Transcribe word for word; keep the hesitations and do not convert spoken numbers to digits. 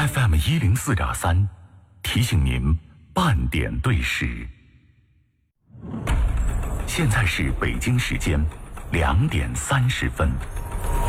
F M 一零四点三，提醒您半点对时。现在是北京时间两点三十分。